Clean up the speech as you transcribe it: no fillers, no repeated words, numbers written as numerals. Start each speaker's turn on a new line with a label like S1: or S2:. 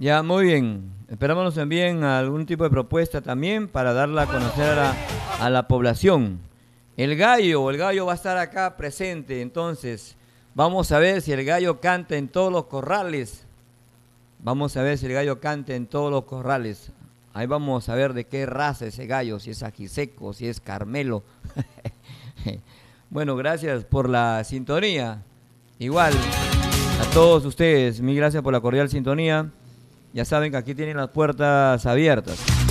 S1: Ya, muy bien. Esperamos nos envíen algún tipo de propuesta también para darla a conocer a la población. El gallo va a estar acá presente, entonces vamos a ver si el gallo canta en todos los corrales. Vamos a ver si el gallo canta en todos los corrales. Ahí vamos a ver de qué raza ese gallo, si es ajiseco, si es Carmelo. Bueno, gracias por la sintonía. Igual, a todos ustedes, mil gracias por la cordial sintonía. Ya saben que aquí tienen las puertas abiertas.